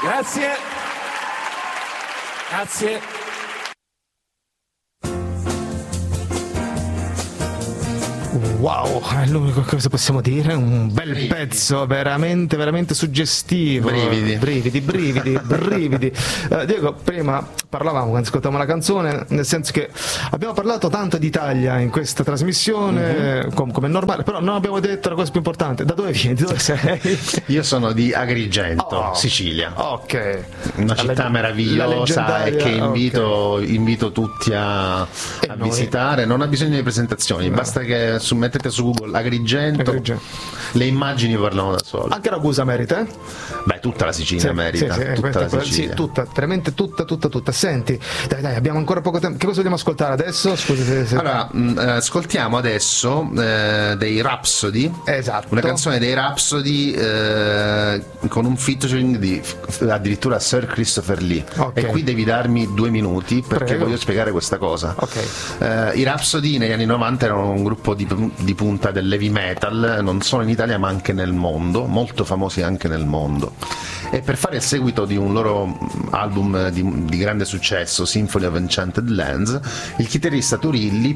Grazie. Grazie. Wow, è l'unico cosa possiamo dire, un bel pezzo veramente, veramente suggestivo. Brividi. Diego, prima parlavamo quando ascoltavamo la canzone, nel senso che abbiamo parlato tanto di Italia in questa trasmissione, come è normale, però non abbiamo detto la cosa più importante. Da dove vieni? Di dove sei? Io sono di Agrigento, Sicilia. Ok. Una città meravigliosa e che invito tutti a visitare. Non ha bisogno di presentazioni, basta che mettete su Google Agrigento. Le immagini parlano da sole. Anche Ragusa merita? Beh, tutta la Sicilia merita. Tutta la Sicilia. Sì, tutta, veramente tutta. Senti, dai, abbiamo ancora poco tempo. Che cosa dobbiamo ascoltare adesso? Scusi se... Allora, ascoltiamo adesso dei Rhapsody. Esatto. Una canzone dei Rhapsody con un featuring di addirittura Sir Christopher Lee. Okay. E qui devi darmi 2 minuti perché voglio spiegare questa cosa. Okay. I Rhapsody negli anni 90 erano un gruppo di punta dell'heavy metal, non solo in Italia ma anche nel mondo, molto famosi anche nel mondo. E per fare il seguito di un loro album di grande successo, Symphony of Enchanted Lands, il chitarrista Turilli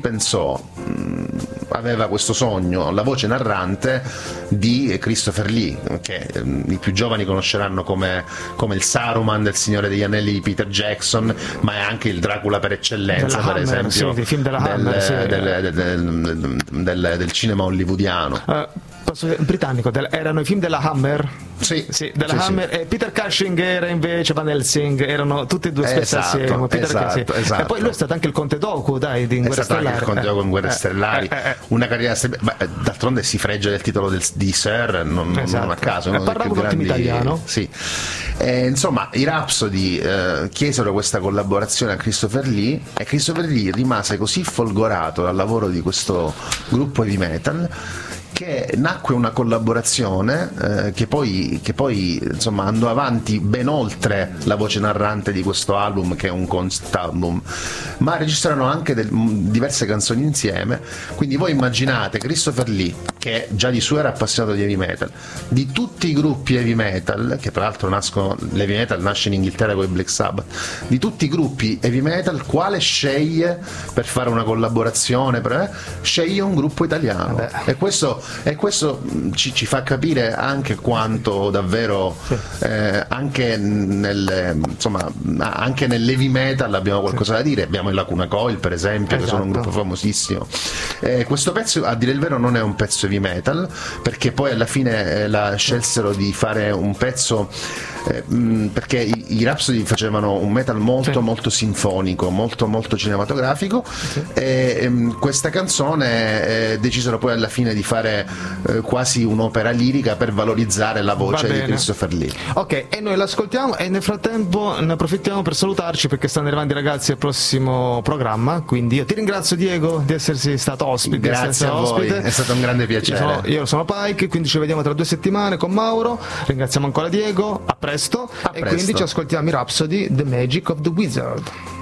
aveva questo sogno, la voce narrante di Christopher Lee, che i più giovani conosceranno come il Saruman del Signore degli Anelli di Peter Jackson, ma è anche il Dracula per eccellenza, per esempio, dei film della Hammer, del cinema hollywoodiano. Britannico, erano i film della Hammer? Sì, della Hammer. E Peter Cushing era invece Van Helsing, erano tutti e due spesso assieme. Esatto. E poi lui è stato anche il Conte Doku, di Guerre Stellari. Anche il Conte Doku in Guerre Stellari. Una carriera d'altronde si freggia del titolo di Sir, non a caso. Parlavo un attimo italiano. Sì. Insomma, i Rhapsody chiesero questa collaborazione a Christopher Lee e Christopher Lee rimase così folgorato dal lavoro di questo gruppo heavy metal che nacque una collaborazione che poi insomma andò avanti ben oltre la voce narrante di questo album, che è un concept album, ma registrarono anche diverse canzoni insieme. Quindi voi immaginate Christopher Lee, che già di suo era appassionato di heavy metal, di tutti i gruppi heavy metal, che tra l'altro l'heavy metal nasce in Inghilterra con i Black Sabbath, di tutti i gruppi heavy metal, quale sceglie per fare una collaborazione? Sceglie un gruppo italiano. E questo ci fa capire anche quanto davvero anche nell'heavy metal abbiamo qualcosa da dire. Abbiamo i Lacuna Coil, per esempio, che sono un gruppo famosissimo. Questo pezzo, a dire il vero, non è un pezzo heavy metal, perché poi alla fine scelsero di fare un pezzo perché i Rhapsody facevano un metal molto sinfonico, molto cinematografico, e questa canzone decisero poi alla fine di fare quasi un'opera lirica per valorizzare la voce di Christopher Lee. Ok, e noi l'ascoltiamo e nel frattempo ne approfittiamo per salutarci, perché stanno arrivando i ragazzi al prossimo programma. Quindi io ti ringrazio, Diego, di essersi stato ospite. Grazie a voi, è stato un grande piacere. Io sono Pike, quindi ci vediamo tra 2 settimane con Mauro. Ringraziamo ancora Diego, a presto. E quindi ci ascoltiamo i Rhapsody, The Magic of the Wizard.